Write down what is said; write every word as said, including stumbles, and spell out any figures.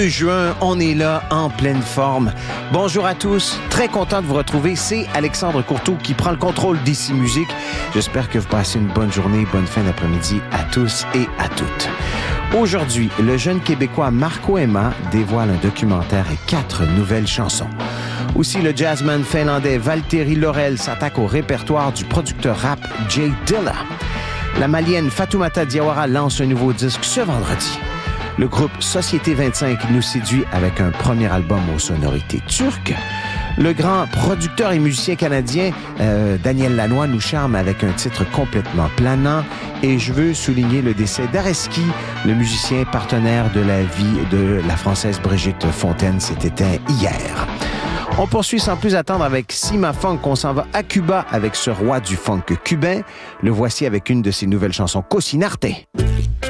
Juin, on est là en pleine forme. Bonjour à tous, très content de vous retrouver. C'est Alexandre Courteau qui prend le contrôle d'ici Musique. J'espère que vous passez une bonne journée, bonne fin d'après-midi à tous et à toutes. Aujourd'hui, le jeune Québécois Marco Emma dévoile un documentaire et quatre nouvelles chansons. Aussi, le jazzman finlandais Valtteri Laurel s'attaque au répertoire du producteur rap Jay Dilla. La malienne Fatoumata Diawara lance un nouveau disque ce vendredi. Le groupe Société vingt-cinq nous séduit avec un premier album aux sonorités turques. Le grand producteur et musicien canadien euh, Daniel Lanois nous charme avec un titre complètement planant. Et je veux souligner le décès d'Areski, le musicien partenaire de la vie de la Française Brigitte Fontaine. s'est éteint hier. On poursuit sans plus attendre avec Sima Funk. On s'en va à Cuba avec ce roi du funk cubain. Le voici avec une de ses nouvelles chansons, Cocinarte.